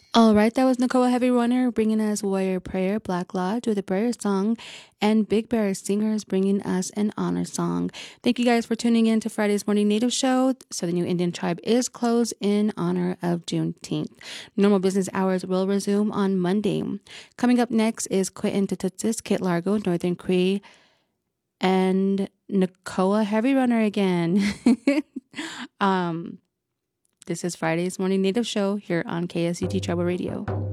All right, that was Nicole Heavy Runner bringing us Warrior Prayer, Black Lodge with a prayer song, and Big Bear Singers bringing us an honor song. Thank you guys for tuning in to Friday's Morning Native Show. Southern New Indian Tribe is closed in honor of Juneteenth. Normal business hours will resume on Monday. Coming up next is Quentin Tututsis, Kit Largo, Northern Cree, and Nicoa Heavy Runner again. um, this is Friday's Morning Native Show here on KSUT Tribal Radio.